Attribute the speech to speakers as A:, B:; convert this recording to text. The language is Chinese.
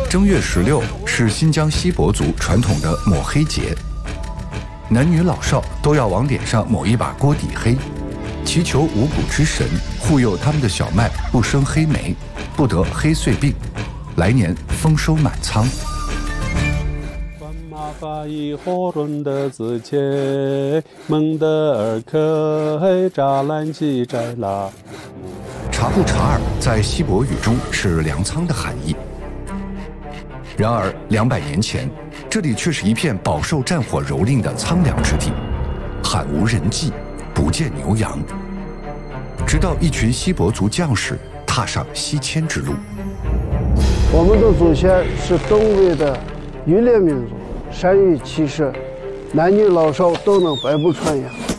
A: 正月16是新疆锡伯族传统的抹黑节，男女老少都要往脸上抹一把锅底黑，祈求五谷之神护佑他们的小麦不生黑霉，不得黑穗病，来年丰收满仓。
B: 法以火润的自切蒙德尔克扎兰基摘拉。
A: 察布查尔在锡伯语中是粮仓的含义。然而200年前，这里却是一片饱受战火蹂躏的苍凉之地，罕无人迹，不见牛羊。直到一群锡伯族将士踏上西迁之路。
C: 我们的祖先是东魏的渔猎民族，善于骑射，男女老少都能百步穿杨。